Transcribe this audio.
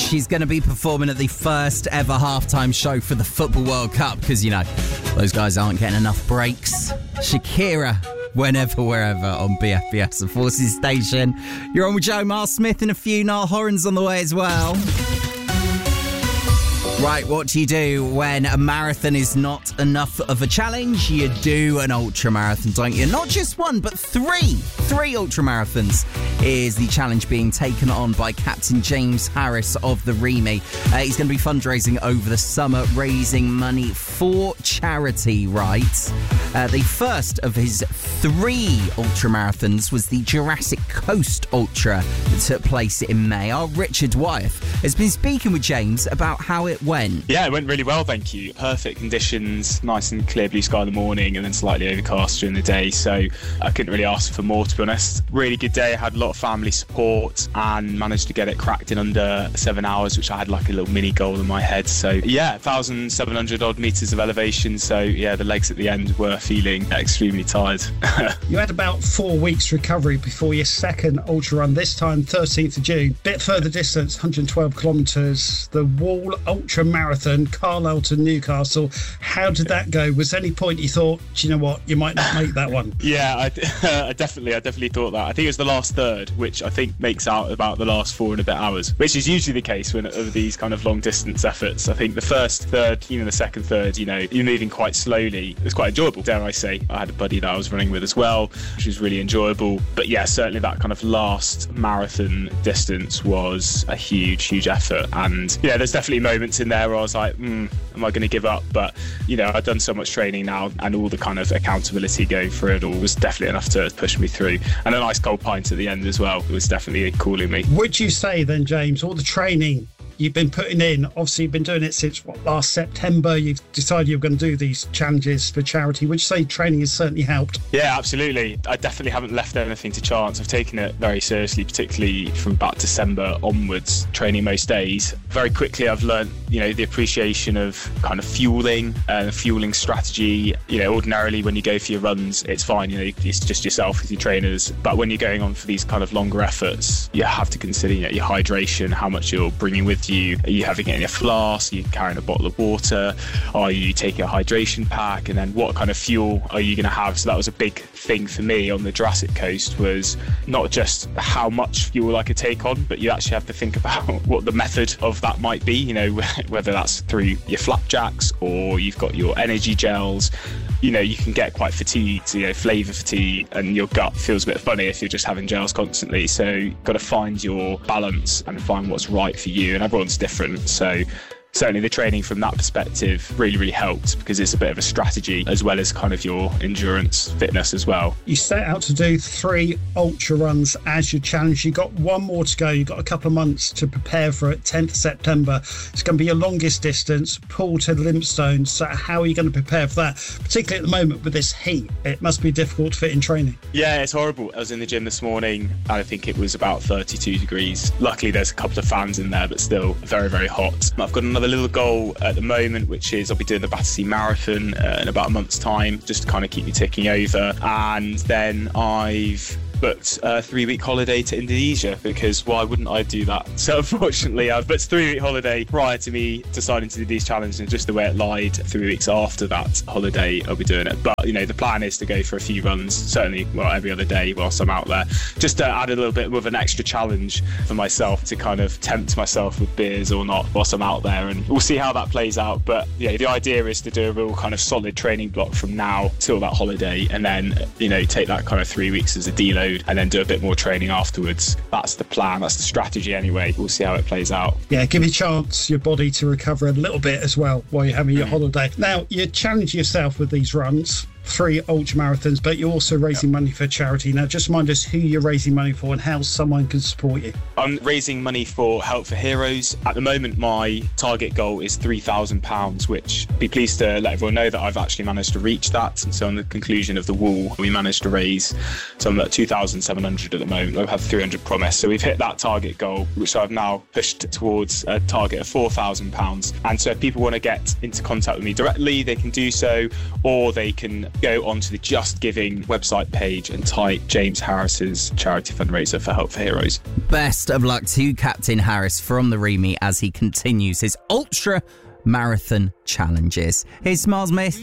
She's going to be performing at the first ever halftime show for the Football World Cup because, you know, those guys aren't getting enough breaks. Shakira, whenever, wherever on BFBS, the Forces Station. You're on with Joe Marr Smith and a few Niall Horan's on the way as well. Right, what do you do when a marathon is not enough of a challenge? You do an ultra marathon, don't you? Not just one, but three. Three ultra marathons is the challenge being taken on by Captain James Harris of the Remy. He's going to be fundraising over the summer, raising money for charity, right? The first of his three ultra marathons was the Jurassic Coast Ultra that took place in May. Our Richard Wyeth has been speaking with James about how it went. Yeah, it went really well, thank you. Perfect conditions, nice and clear blue sky in the morning and then slightly overcast during the day, so I couldn't really ask for more, to be honest. Really good day. I had a lot of family support and managed to get it cracked in under 7 hours, which I had like a little mini goal in my head. So yeah, 1,700 odd metres of elevation, so yeah, the legs at the end were feeling extremely tired. You had about 4 weeks recovery before your second ultra run, this time 13th of June. Bit further distance, 112 kilometres, the Wall Ultra Marathon, Carlisle to Newcastle. How did that go? Was there any point you thought, do you know what, you might not make that one? Yeah, I definitely thought that. I think it was the last third, which I think makes out about the last 4 and a bit hours, which is usually the case when of these kind of long distance efforts. I think the first third, the second third, you're moving quite slowly. It was quite enjoyable, dare I say. I had a buddy that I was running with as well, which was really enjoyable. But yeah, certainly that kind of last marathon distance was a huge effort. And yeah, there's definitely moments in there where I was like, am I going to give up? But I've done so much training now, and all the kind of accountability going through it all was definitely enough to push me through. And a nice cold pint at the end as well was definitely cooling me. Would you say then, James, all the training you've been putting in, obviously you've been doing it since last September, you've decided you're going to do these challenges for charity, would you say training has certainly helped? Yeah, absolutely. I definitely haven't left anything to chance. I've taken it very seriously, particularly from about December onwards, training most days. Very quickly I've learned, the appreciation of kind of fueling and fueling strategy. Ordinarily when you go for your runs, it's fine, it's just yourself with your trainers. But when you're going on for these kind of longer efforts, you have to consider your hydration, how much you're bringing with you. Are you having it in a flask? Are you carrying a bottle of water? Are you taking a hydration pack? And then what kind of fuel are you going to have? So that was a big thing for me on the Jurassic Coast, was not just how much fuel I could take on, but you actually have to think about what the method of that might be, whether that's through your flapjacks or you've got your energy gels. You can get quite fatigued, flavour fatigue, and your gut feels a bit funny if you're just having gels constantly. So you've got to find your balance and find what's right for you, and everyone's different. So certainly the training from that perspective really helped, because it's a bit of a strategy as well as kind of your endurance fitness as well. You set out to do 3 ultra runs as your challenge. You got one more to go. You've got a couple of months to prepare for it. 10th September. It's going to be your longest distance, Poole to Lympstone. So how are you going to prepare for that? Particularly at the moment with this heat, it must be difficult to fit in training. Yeah, it's horrible. I was in the gym this morning and I think it was about 32 degrees. Luckily there's a couple of fans in there, but still very hot. I've got another little goal at the moment, which is I'll be doing the Battersea Marathon in about a month's time, just to kind of keep me ticking over. And then I've booked a 3-week holiday to Indonesia, because why wouldn't I do that? So unfortunately I've booked a 3-week holiday prior to me deciding to do these challenges, and just the way it lied, 3 weeks after that holiday I'll be doing it. But the plan is to go for a few runs, certainly every other day whilst I'm out there, just to add a little bit of an extra challenge for myself, to kind of tempt myself with beers or not whilst I'm out there, and we'll see how that plays out. But the idea is to do a real kind of solid training block from now till that holiday, and then take that kind of 3 weeks as a deload, and then do a bit more training afterwards. That's the plan, that's the strategy anyway. We'll see how it plays out. Yeah, give your chance, your body to recover a little bit as well while you're having your holiday. Now, you challenge yourself with these runs, 3 ultra marathons, but you're also raising money for charity. Now, just remind us who you're raising money for and how someone can support you. I'm raising money for Help for Heroes. At the moment, my target goal is £3,000, which I'd be pleased to let everyone know that I've actually managed to reach that. And so on the conclusion of the Wall, we managed to raise, so I'm at 2,700 at the moment. I've had 300 promised. So we've hit that target goal, which I've now pushed towards a target of £4,000. And so if people want to get into contact with me directly, they can do so, or they can go onto the Just Giving website page and type James Harris's charity fundraiser for Help for Heroes. Best of luck to Captain Harris from the REME as he continues his ultra marathon challenges. Here's Miles Smith.